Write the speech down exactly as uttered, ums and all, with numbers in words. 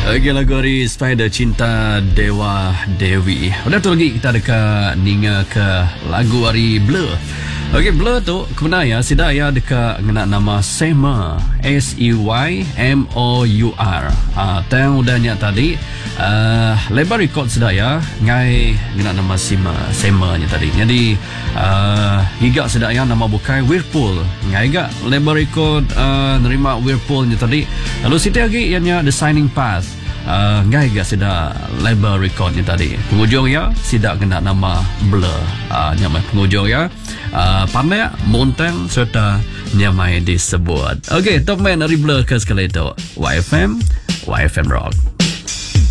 Lagi lagu dari Spider Cinta Dewa Dewi. Udah tu lagi kita dekat ninga ke lagu dari Blur. Okey, Blur tu kebenar ya sida ya dekat ngena nama Seymour, S E Y M O U R. Ah, tang udahnya tadi uh, label record sida ya ngai ngena nama Seymour, Seymour nya tadi. Jadi uh, higa sida ya nama bukai Whirlpool. Ngai gak label record uh, nerima Whirlpool nya tadi. Lalu sida lagi ianya The Signing Path. Uh, ngai gak sida label record nya tadi. Penghujung ya sida kena nama Blur. Uh, nyamai penghujung ya. Uh, pandai montang serta nyamai disebut. Okey, top man dari Blur ke sekali itu Y F M, Y F M Rock.